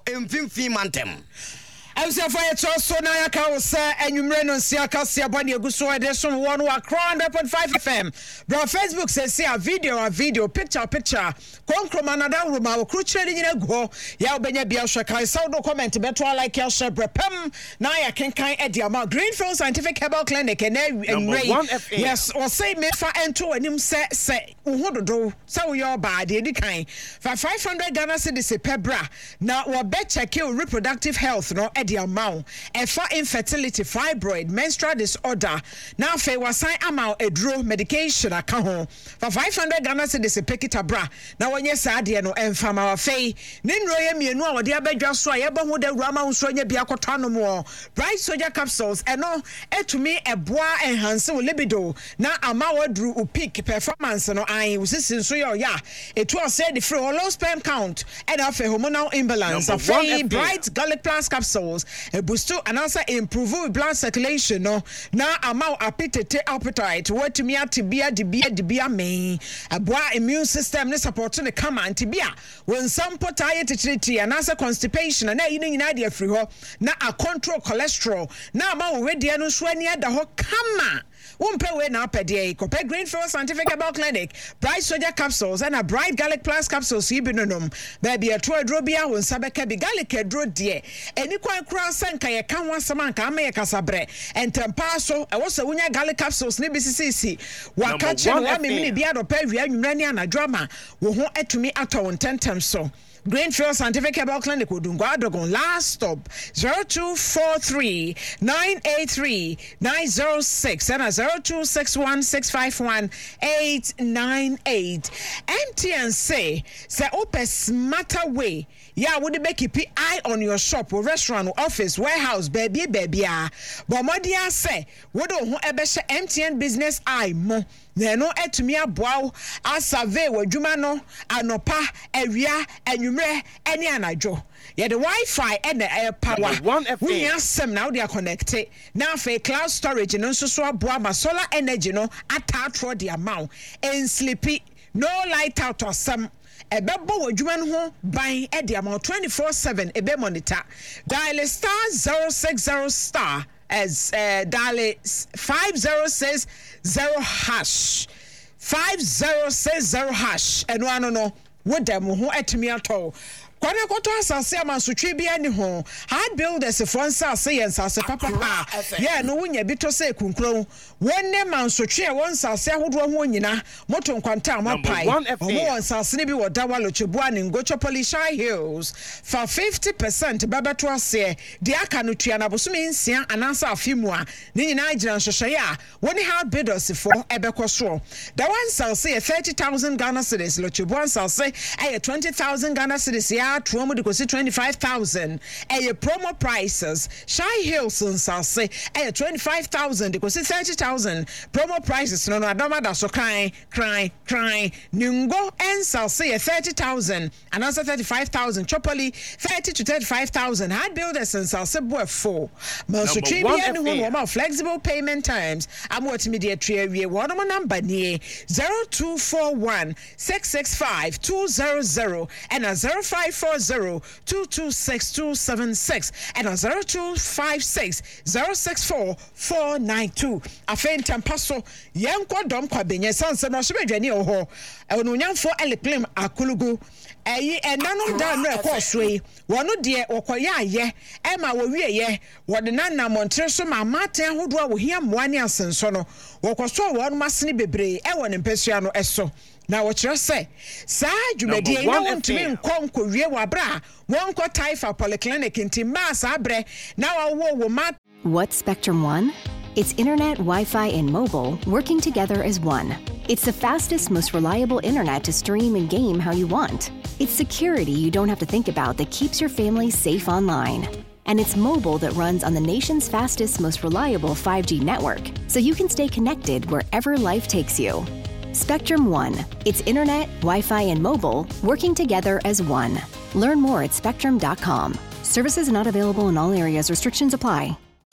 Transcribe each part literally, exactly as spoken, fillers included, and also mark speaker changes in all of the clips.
Speaker 1: emfimfi mantem.
Speaker 2: I'm so far to so now I can say and you may not see a cassia body a good so there's some one who are one hundred point five F M. Bro Facebook says see a video a video picture picture. Come from another room our crew training in a go. Ya benya bia shaka so no comment better like your share brepem. Now I can kind Eddie Ama Greenfield Scientific Herbal Clinic and and Ray. Yes, or say me for ento and him say say uhodo so your body the kind. For five hundred Ghana cedis per bra. Now we bet check your reproductive health no the amount efa infertility fibroid menstrual disorder now fe wasan amount edro medication aka ho for five hundred Ghana cedis pekita bra na wonye saade no emfa ma wa fe ne nro ye mienu a wode abadwa so a ye ba ho da rama nso nya bia kotwa no mo bright soldier capsules eno etumi eboa enhance wo libido na ama wadru u peak performance no an usisi nso yo ya etu o say the free low sperm count and afa hormonal imbalance of bright garlic plus capsules a boost and also improve blood circulation no na amount appetite appetite what me atibia dibia dibia me aboa immune system ne support the come antibia when some potaye titriti and also constipation na yin nyina de afri ho na a control cholesterol na ama we de no so ani ada ho kama wompe we na apede Kope Greenfield Scientific Herbal Clinic bright soldier capsules and a bright garlic plus capsules ibinonum baby a to adrobia won sabeka bi garlic adro de eni kwan kura sanka ye kan wasama nka ama ye kasabre entempa so e wo se wonya garlic capsules ne bisisi waka che wa me me bia do pa wi anwumra ni anadwama wo ho atumi atɔ tentem so Greenfield Scientific Herbal Clinic Odungwa Dogon last stop zero two four three nine eight three nine zero six and zero two six one six five one eight nine eight. M T N say say open smarter way. Yeah, would be keep eye on your shop or restaurant or office warehouse baby baby ah. But modia say would who ebeshe M T N business eye mo. Neno etumi aboa asave wadwuma no anopa awia anwumre ene anadwo ye the Wi-Fi and the air power we asem now they are connected now for cloud storage no so so aboa ma solar energy no atatro the amount and sleepy no light out or some ebebo wadwuma no ho ban e the amount twenty-four seven ebe monitor dial star zero six zero star as uh, dial five zero six zero hash five zero six zero hash and one no no with them who etimi ato kwana koto asase amansotwe bia ni ho hard builders fonsa ase yensase papa pa yeah no wunya bito se kunkron wonne mansotwe won sase ahodo ho nyina moto nkwanta amapai omo won sase ne bi woda walochebu ani ngocho Polishai Hills for fifty percent babato ase de aka no tua na bosome nsia anansa afimu a ne nyina agira nhwehweye a woni hard builders fo ebekoso da one sase thirty thousand Ghana cedis lochebu sase ay twenty thousand Ghana cedis ya promo de kosi twenty-five thousand eh promo prices Shy Hills say eh twenty-five thousand de kosi thirty thousand promo prices no no adama da so cry cry cry ningo and say thirty thousand and also thirty-five thousand chopoli thirty to thirty-five thousand hard builders and say boy four so tribia no one flexible payment times am what media tree we one number near zero two four one six six five two zero zero and a zero five four zero two two six two seven six and a zero two five six zero six four four nine two. A faint tampaso, young quadom quabin, sons and Australia or Onunyam eleclim akulugu. Aye, and none of that no causeway. One dear or quaya ye, Emma will ye, what the Nana Montreso, my Martin who draw here one year since sono, or so one must be brave, Ewan in Pesiano eso. Now what you say? Sa you may dear no one to me conquer Wabra, one quart for polyclinic in Timbas Abre. Now I will mat.
Speaker 3: What's Spectrum One? It's internet, Wi-Fi, and mobile working together as one. It's the fastest, most reliable internet to stream and game how you want. It's security you don't have to think about that keeps your family safe online. And it's mobile that runs on the nation's fastest, most reliable five G network, so you can stay connected wherever life takes you. Spectrum One. It's internet, Wi-Fi, and mobile working together as one. Learn more at spectrum dot com. Services not available in all areas. Restrictions apply.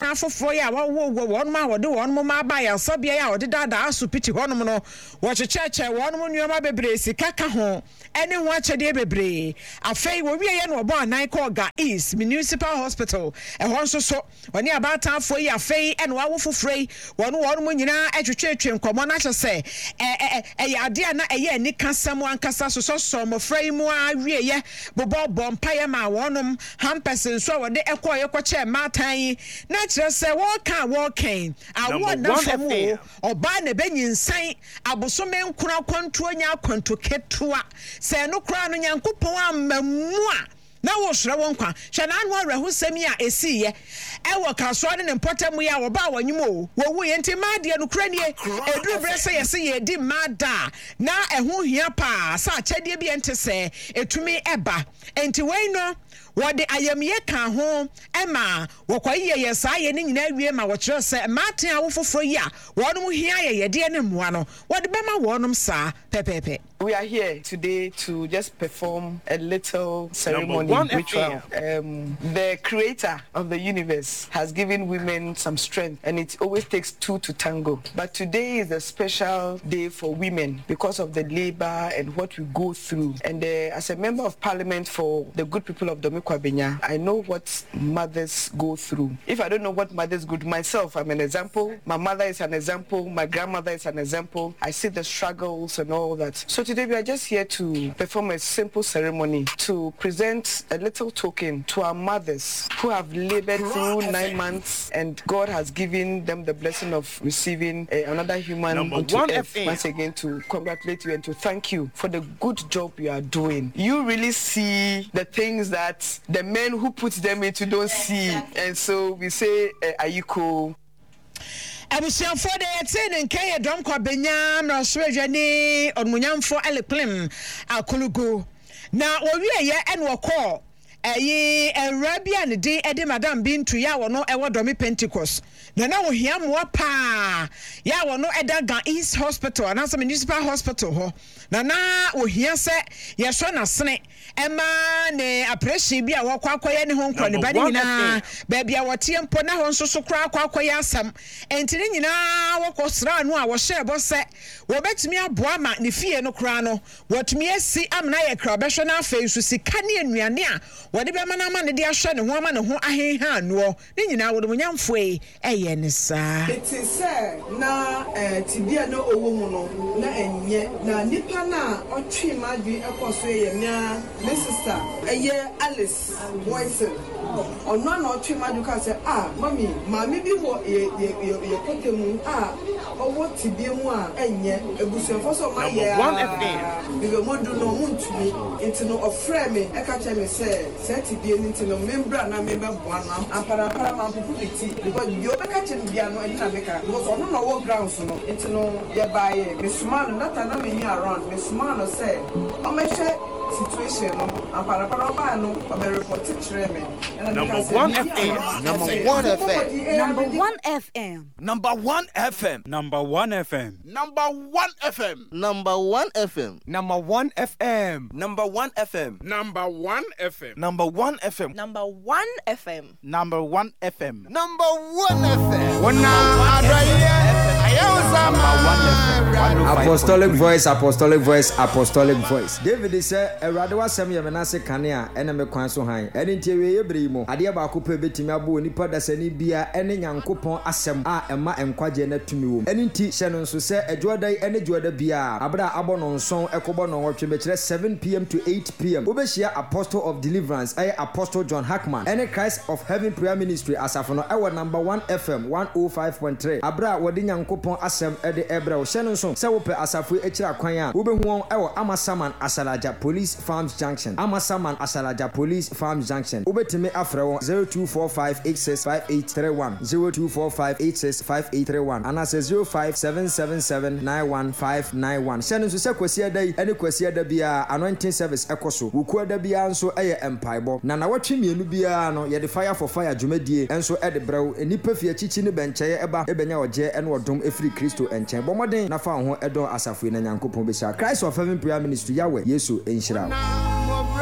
Speaker 2: afoforo ya wo wo won ma wo de won mo ma ba ya sabia ya wo de dada aso piti honom no wo checheche won mo nuoma bebre sika ka ho ene ho achede bebre afei wo wie ye no obo anan ko ga East Municipal Hospital e ho nso so woni abata afo yi afei ene wa wo fofrei won won mo nyina etwetwetwe nkomo na kyese e e ya ade na e ye ni kasam ankasa so so so mo frei mu awie ye bobo bompaye ma wonum hampesen so wo de ekoye kwache matan na kyerɛ sɛ wo ka wo kan awo na famu oba na benyinsan abosome nkura kwanto nya kwanto ketua sɛ no kura no nyankopɔn amamu a na wo hwere won kwa hwɛ na anu awrahu sɛmi a esiye ɛwɔ kasoa ne mpɔtamu ya wo ba wanyum o wo wu ye nti maade no kura nie eduru bre sɛ yɛse ye di mada na ɛho hia pa sa akyɛde bi ente sɛ etumi ɛba enti wei no wode ayamye ka ho ema wokwaye ye saa ye ne nyina wie ma wo kyerɛ sɛ maten a wo foforo yi a wɔnom hia ye ye de ne mmoa no wode bɛma wɔnom saa pepepe.
Speaker 1: We are here today to just perform a little ceremony ritual. Um, the creator of the universe has given women some strength, and it always takes two to tango. But today is a special day for women because of the labor and what we go through. And uh, as a member of parliament for the good people of Domikwa Benya, I know what mothers go through. If I don't know what mothers go through myself, I'm an example. My mother is an example. My grandmother is an example. I see the struggles and all that. So today we are just here to perform a simple ceremony to present a little token to our mothers who have labored through nine months and God has given them the blessing of receiving uh, another human onto earth. Once again to congratulate you and to thank you for the good job you are doing. You really see the things that the men who put them into don't see, and so we say uh, ayiko.
Speaker 2: Abusianfo de yete nkan ye dom kwa benya na oswedwane onmunyamfo eleplim akulugu na owie ye ene wokọ eyi Arabia ne de ede madam Bintu ya wono ewo domi Pentecost na na ohia mo pa ya wono edaga East Hospital and some Municipal Hospital ho na na ohia se ye so na sene ema ne apreshi bi a wokọ akoye ne ho nkọ ne ba nyina ba bia wote mpo na ho nso so kra akọ akoye asam entini nyina wokọ sra no a wo hye bo se wo betimi aboa ma ne fie no kra no wotumi asi amna ye kra behwe na afa su sika ne anuane a wode be mana ma ne de ahwe ne ho ama ne ho ahenha no ne nyina wo do nyamfo e eye ne sa
Speaker 4: it is say na tibia no owo mu no na enye na nipa na otwe madwi ekoso ye nya my sister eye Alice Boyson ono na otwe madwi ka say ah mami mami bi ho ye ye kotemu ah owo tibia mu a enye ebusuafo so ma ye bi be modu no muntumi intino ofre me e ka che me say seti bi ni intino membra na member boa na ampara para ma populity because you be ka che bia no e na me ka because ono no wo grounds no intino ye bae me suma no that na me here around me suma no say o me hwe situation no ampara para ba no o be report kire me
Speaker 5: number one F M
Speaker 6: number one F M
Speaker 7: number one F M
Speaker 5: number one F M
Speaker 6: number one F M
Speaker 5: number one F M
Speaker 6: number one F M
Speaker 5: number one F M
Speaker 6: number one F M
Speaker 5: number one F M
Speaker 6: number one F M
Speaker 7: number one F M
Speaker 6: number one F M
Speaker 5: number one F M Wana adaya
Speaker 8: Apostolic voice, apostolic voice, apostolic voice. David said, "A radwa sem yemenase kanea ene me kwan so han. Ene ntie we yebre mo. Ade ba ko pe betimi abo nipa dasani bia ene nyankopon asem a ema enkwaje na tumi wo. Ene nti hye no nso se adwodai ene dwoda bia abra abo no nson ekobo no wotwe be kire seven p m to eight p m Obeshia Apostle of Deliverance, ay Apostle John Hackman. Ene Christ of Heaven Prayer Ministry asafo no ewo number one F M one oh five point three. Abra wode nyankopon asem ede ebra wo hye no nso se wo pe asafo ekira kwan a wo behu won ewo Amasaman Asalaja Police Farms Junction. Amasaman Asalaja Police Farms Junction. Obetime afre won zero two four five eight six five eight three one zero two four five eight six five eight three one and as zero five seven seven seven nine one five nine one. Hye no nso se kwasi adai ene kwasi ada bia anointing service ekoso. Wuku ada bia nso eye empaibo. Na na watwe mienu bia no ye de fire for fire dwumadie enso ede brew enipa fie chichi ne bencheye eba ebenya oje ene odom efiri Kristo enchen. Bomoden na fa ho edo asafo na nyankopon be sha Christ of Heaven Prayer Ministry yawe Yesu enhyira.